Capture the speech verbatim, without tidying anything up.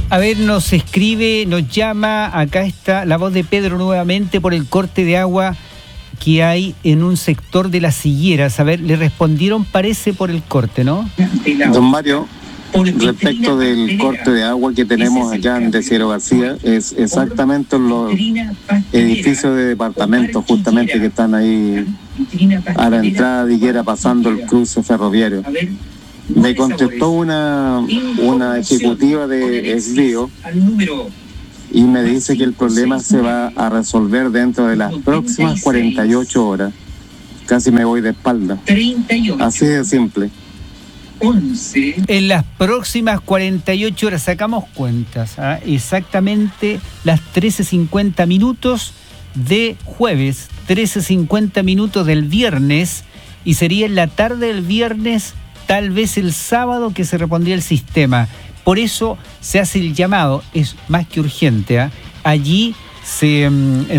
A ver, nos escribe, nos llama, acá está la voz de Pedro nuevamente por el corte de agua que hay en un sector de Las Higueras. A ver, le respondieron, parece, por el corte, ¿no? Don Mario, respecto del corte de agua que tenemos allá en Desiderio García, es exactamente en los edificios de departamentos justamente que están ahí a la entrada de Higuera pasando el cruce ferroviario. Me contestó una, una ejecutiva de Esbio y me dice que el problema se va a resolver dentro de las próximas cuarenta y ocho horas. Casi me voy de espalda. Así de simple. En las próximas cuarenta y ocho horas, sacamos cuentas, ¿eh? Exactamente las trece cincuenta minutos de jueves, trece cincuenta minutos del viernes, y sería en la tarde del viernes, tal vez el sábado, que se repondría el sistema. Por eso se hace el llamado, es más que urgente, ¿eh? Allí se...